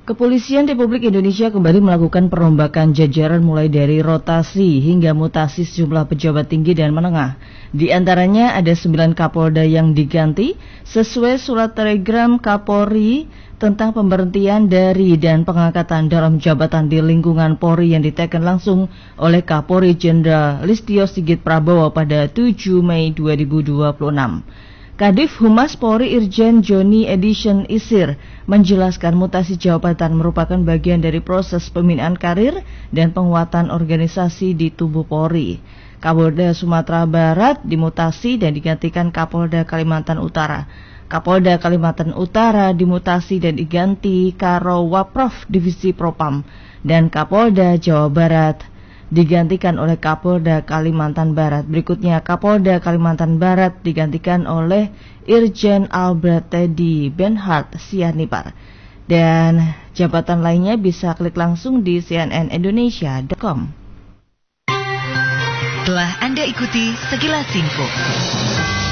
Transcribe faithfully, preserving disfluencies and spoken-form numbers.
Kepolisian Republik Indonesia kembali melakukan perombakan jajaran mulai dari rotasi hingga mutasi sejumlah pejabat tinggi dan menengah. Di antaranya ada sembilan Kapolda yang diganti sesuai surat telegram Kapolri tentang pemberhentian dari dan pengangkatan dalam jabatan di lingkungan Polri yang diteken langsung oleh Kapolri Jenderal Listio Sigit Prabowo pada tujuh Mei dua ribu dua puluh enam. Kadif Humas Polri Irjen Joni Edison Isir menjelaskan mutasi jabatan merupakan bagian dari proses pembinaan karir dan penguatan organisasi di tubuh Polri. Kapolda Sumatera Barat dimutasi dan digantikan Kapolda Kalimantan Utara. Kapolda Kalimantan Utara dimutasi dan diganti Karo Waprof Divisi Propam, dan Kapolda Jawa Barat digantikan oleh Kapolda Kalimantan Barat. Berikutnya Kapolda Kalimantan Barat digantikan oleh Irjen Albert Teddy Benhart Sianipar. Dan jabatan lainnya bisa klik langsung di c n n indonesia dot com. Telah Anda ikuti sekilas info.